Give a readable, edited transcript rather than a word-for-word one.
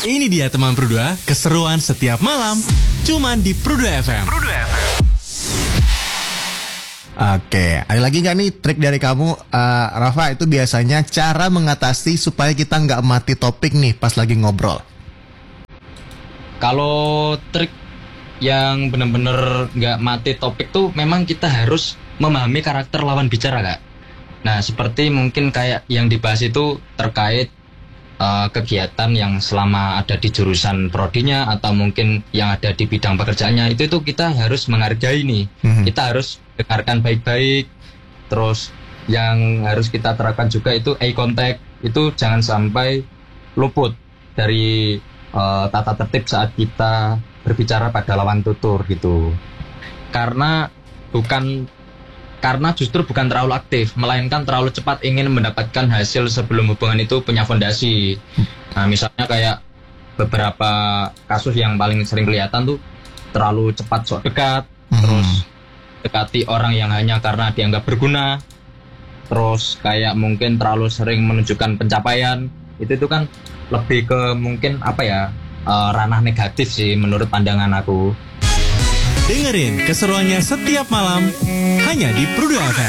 Ini dia teman Pru2, keseruan setiap malam, cuman di Pru2 FM. Oke, ada lagi nggak nih trik dari kamu, Rafa? Itu biasanya cara mengatasi supaya kita nggak mati topik nih pas lagi ngobrol. Kalau trik yang benar-benar nggak mati topik tuh memang kita harus memahami karakter lawan bicara, Kak. Nah, seperti mungkin kayak yang dibahas itu terkait kegiatan yang selama ada di jurusan prodinya atau mungkin yang ada di bidang pekerjaannya, itu kita harus menghargai nih. Kita harus dengarkan baik-baik. Terus yang harus kita terapkan juga itu eye contact, itu jangan sampai luput dari tata tertib saat kita berbicara pada lawan tutur gitu. Karena justru bukan terlalu aktif, melainkan terlalu cepat ingin mendapatkan hasil sebelum hubungan itu punya fondasi. Nah, misalnya kayak beberapa kasus yang paling sering kelihatan tuh terlalu cepat sok dekat, terus dekati orang yang hanya karena dianggap berguna, terus kayak mungkin terlalu sering menunjukkan pencapaian. Itu kan lebih ke mungkin ranah negatif sih menurut pandangan aku. Dengerin keseruannya setiap malam hanya di Pru2 FM.